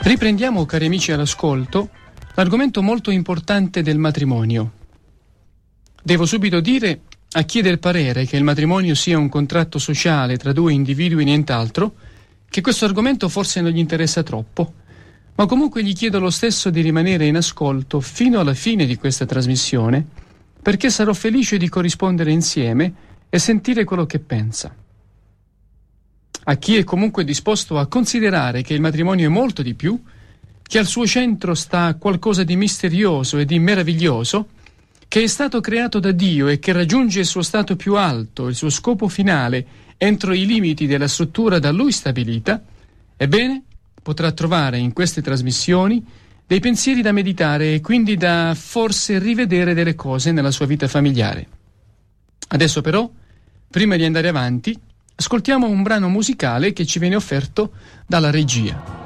Riprendiamo, cari amici all'ascolto, l'argomento molto importante del matrimonio. Devo subito dire a chi è del parere che il matrimonio sia un contratto sociale tra due individui e nient'altro, che questo argomento forse non gli interessa troppo, ma comunque gli chiedo lo stesso di rimanere in ascolto fino alla fine di questa trasmissione, perché sarò felice di corrispondere insieme e sentire quello che pensa. A chi è comunque disposto a considerare che il matrimonio è molto di più, che al suo centro sta qualcosa di misterioso e di meraviglioso, che è stato creato da Dio e che raggiunge il suo stato più alto, il suo scopo finale, entro i limiti della struttura da Lui stabilita, ebbene, potrà trovare in queste trasmissioni dei pensieri da meditare e quindi da forse rivedere delle cose nella sua vita familiare. Adesso però, prima di andare avanti, ascoltiamo un brano musicale che ci viene offerto dalla regia.